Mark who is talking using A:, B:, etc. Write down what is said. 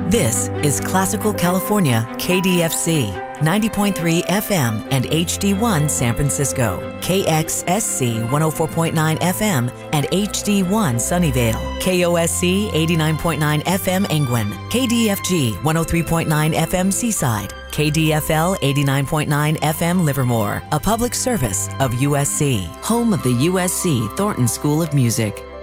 A: This is Classical California, KDFC, 90.3 FM and HD1 San Francisco, KXSC 104.9 FM and HD1 Sunnyvale, KOSC 89.9 FM Angwin, KDFG 103.9 FM Seaside, KDFL 89.9 FM Livermore, a public service of USC, home of the USC Thornton School of Music.